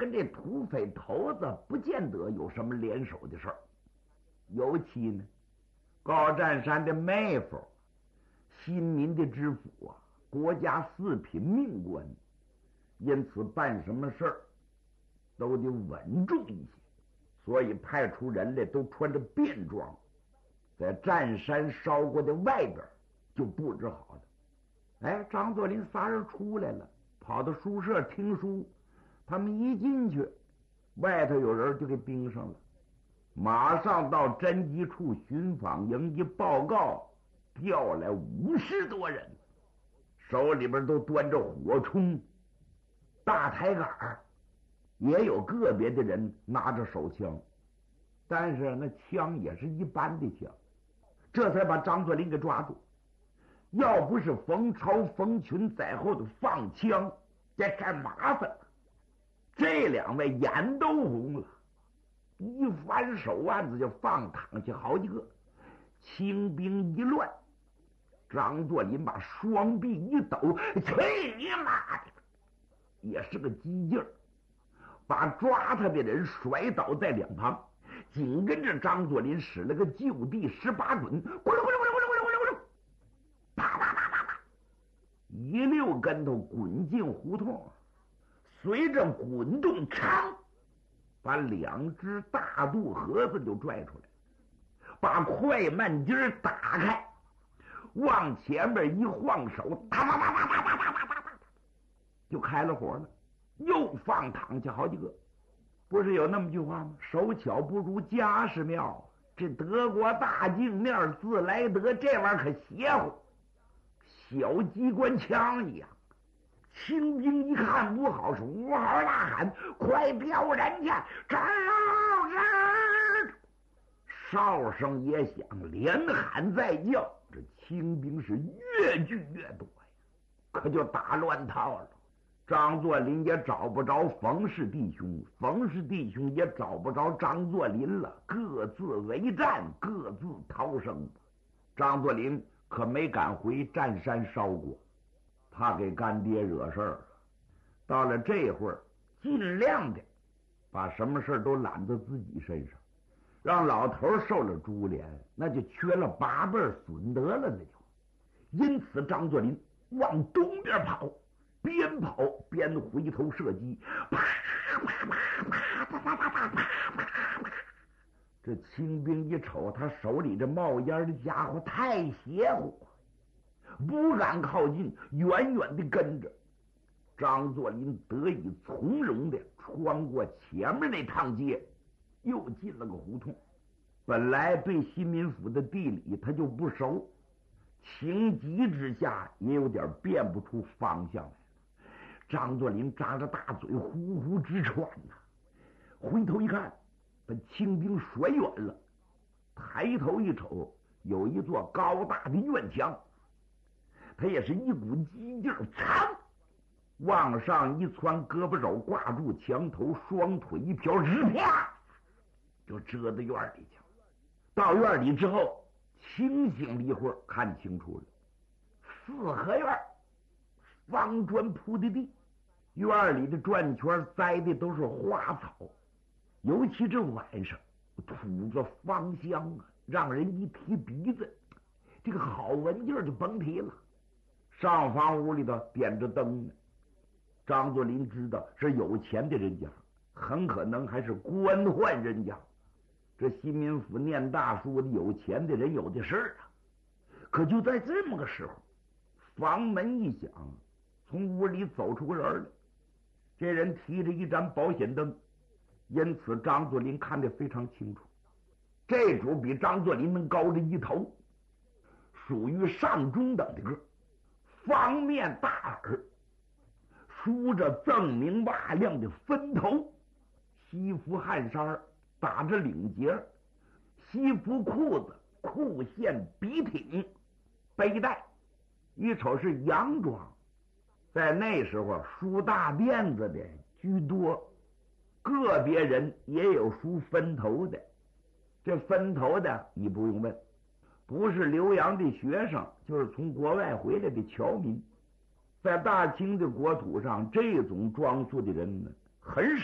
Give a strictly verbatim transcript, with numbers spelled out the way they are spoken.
跟这土匪头子不见得有什么联手的事儿。尤其呢，高占山的妹夫，新民的知府啊，国家四品命官，因此办什么事儿都得稳重一些，所以派出人来都穿着便装，在占山烧锅的外边就布置好了。哎，张作霖仨人出来了，跑到书社听书，他们一进去，外头有人就给盯上了，马上到侦缉处巡访营一报告，调来五十多人，手里边都端着火铳、大抬杆，也有个别的人拿着手枪，但是那枪也是一般的枪，这才把张作霖给抓住。要不是冯超、冯群在后头放枪，这干麻烦了。这两位眼都红了，一翻手腕子就放躺下好几个。清兵一乱，张作霖把双臂一抖，去你妈的！也是个激劲儿，把抓他的人甩倒在两旁，紧跟着张作霖使了个就地十八滚，咕噜咕噜咕噜咕噜咕噜咕噜，啪啪啪啪啪，一溜跟头滚进胡同。随着滚动，嘡，把两只大肚盒子就拽出来，把快慢筋打开，往前面一晃手，啪啪啪啪啪啪啪啪啪啪，就开了火了，又放躺下好几个。不是有那么句话吗？手巧不如家事妙。这德国大镜面自来德，这玩意儿可邪乎，小机关枪一样。清兵一看不好，是呜嚎大喊：“快标人去！这儿这儿！”哨声也响，连喊再叫，这清兵是越聚越多呀，可就打乱套了。张作霖也找不着冯氏弟兄，冯氏弟兄也找不着张作霖了，各自为战，各自逃生。张作霖可没敢回占山烧锅，怕给干爹惹事儿。到了这会儿，尽量的把什么事都揽到自己身上，让老头受了株连，那就缺了八辈损德了，那就。因此张作霖往东边跑，边跑边回头射击，啪啪啪啪啪啪啪啪啪啪。这清兵一瞅，他手里这冒烟的家伙太邪乎，不敢靠近，远远的跟着。张作霖得以从容的穿过前面那趟街，又进了个胡同。本来对新民府的地理他就不熟，情急之下也有点辨不出方向来了。张作霖张着大嘴呼呼直喘呐、啊，回头一看，把清兵甩远了，抬头一瞅，有一座高大的院墙，他也是一股激劲儿，噌，往上一窜，胳膊肘挂住墙头，双腿一飘，日啪就遮到院里去了。到院里之后，清醒了一会儿，看清楚了，四合院，方砖铺的地，院里的转圈栽的都是花草，尤其这晚上吐着芳香啊，让人一提鼻子，这个好闻劲儿就甭提了。上房屋里头点着灯呢，张作霖知道是有钱的人家，很可能还是官宦人家。这新民府念大书的有钱的人有的是啊。可就在这么个时候，房门一响，从屋里走出个人来，这人提着一盏保险灯，因此张作霖看得非常清楚。这主比张作霖能高着一头，属于上中等的个，方面大耳，梳着锃明瓦亮的分头，西服汗衫打着领结，西服裤子裤线笔挺，背带一瞅是洋装。在那时候梳大辫子的居多，个别人也有梳分头的。这分头的你不用问，不是留洋的学生，就是从国外回来的侨民。在大清的国土上，这种装束的人呢很少。